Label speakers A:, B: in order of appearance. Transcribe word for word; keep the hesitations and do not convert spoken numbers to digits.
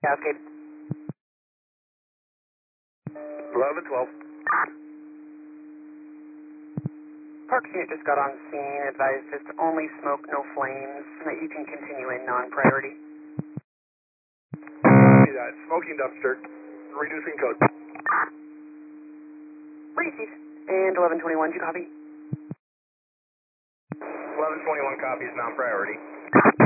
A: Cascade.
B: eleven twelve.
A: Park unit just got on scene. Advised just only smoke, no flames, and that you can continue in non-priority.
B: Copy that. Smoking dumpster. Reducing code.
A: Received. And eleven twenty-one, did you copy?
B: eleven twenty-one copies, non-priority.